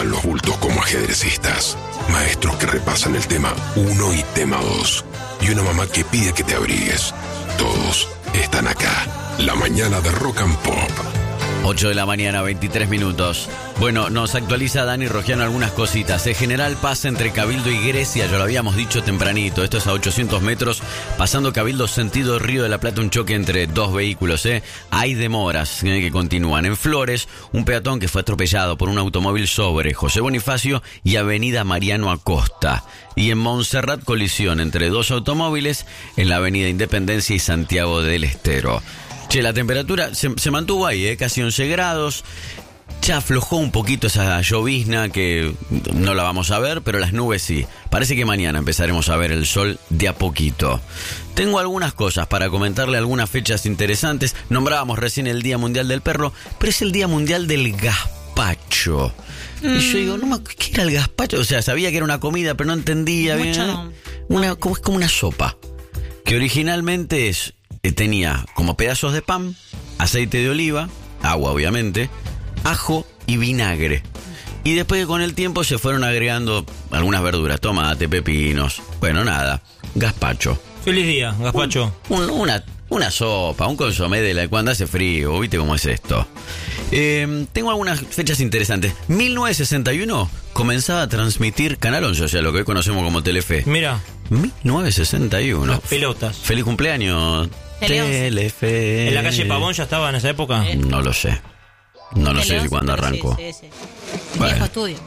arman los bultos como ajedrecistas. Maestros que repasan el tema 1 y tema 2. Y una mamá que pide que te abrigues. Todos están acá. La mañana de Rock and Pop. 8 de la mañana, 23 minutos. Bueno, nos actualiza Dani Rogiano algunas cositas. El general pasa entre Cabildo y Grecia, ya lo habíamos dicho tempranito. Esto es a 800 metros, pasando Cabildo sentido Río de la Plata, un choque entre dos vehículos. Hay demoras que continúan. En Flores, un peatón que fue atropellado por un automóvil sobre José Bonifacio y Avenida Mariano Acosta. Y en Montserrat, colisión entre dos automóviles en la Avenida Independencia y Santiago del Estero. Che, la temperatura se mantuvo ahí, casi 11 grados. Ya aflojó un poquito esa llovizna que no la vamos a ver, pero las nubes sí. Parece que mañana empezaremos a ver el sol de a poquito. Tengo algunas cosas para comentarle, algunas fechas interesantes. Nombrábamos recién el Día Mundial del Perro, pero es el Día Mundial del Gazpacho. Y yo digo, ¿qué era el gazpacho? O sea, sabía que era una comida, pero no entendía bien. Es como una sopa, que originalmente tenía como pedazos de pan, aceite de oliva, agua obviamente, ajo y vinagre. Y después que con el tiempo se fueron agregando algunas verduras, tomate, pepinos. Bueno, nada, gazpacho. Feliz día, gazpacho. Una sopa, un consomé de la cuando hace frío, ¿viste cómo es esto? Tengo algunas fechas interesantes. 1961 comenzaba a transmitir Canal 11, o sea, lo que hoy conocemos como Telefe. Mira. 1961. Las pelotas. Feliz cumpleaños, Telefe. ¿En la calle Pavón ya estaba en esa época? No lo sé. No lo sé si cuándo arrancó. Sí. Bueno. Viejo estudio.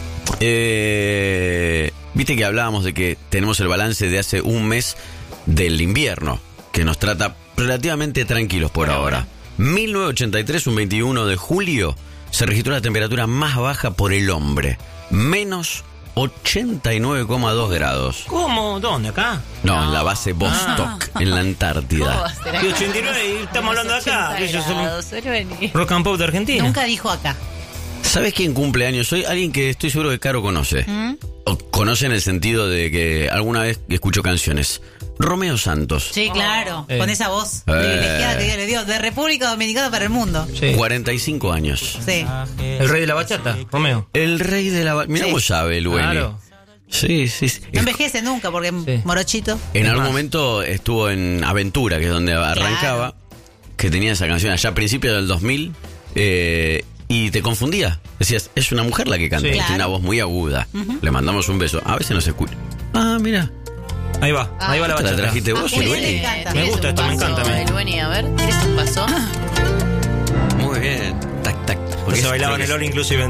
Viste que hablábamos de que tenemos el balance de hace un mes del invierno, que nos trata relativamente tranquilos por ahora. 1983, un 21 de julio, se registró la temperatura más baja por el hombre. Menos 89,2 grados. ¿Cómo? ¿Dónde? ¿Acá? No, en la base Vostok, en la Antártida. Y 89 y estamos hablando de acá. Que ellos son Rock and Pop de Argentina. Nunca dijo acá. ¿Sabes quién cumple años? Soy alguien que estoy seguro que Caro conoce. O conoce en el sentido de que alguna vez escuchó canciones. Romeo Santos. Sí, claro. Con esa voz privilegiada que Dios le dio. De República Dominicana para el mundo. Sí. 45 años. Sí. El rey de la bachata, Romeo. El rey de la bachata. Mirá vos sabe, Lueni. Claro. Sí. No envejece nunca porque morochito. En algún momento estuvo en Aventura, que es donde arrancaba, que tenía esa canción allá a principios del 2000, y te confundía. Decías, es una mujer la que canta. Tiene una voz muy aguda. Le mandamos un beso. A veces no se escucha. Mira. Ahí va la bachata. ¿La trajiste vos, Lueni? Me gusta esto, me encanta. Lueni, a ver, ¿qué es un paso? Muy bien. Tac, tac. Se bailaba en el All Inclusive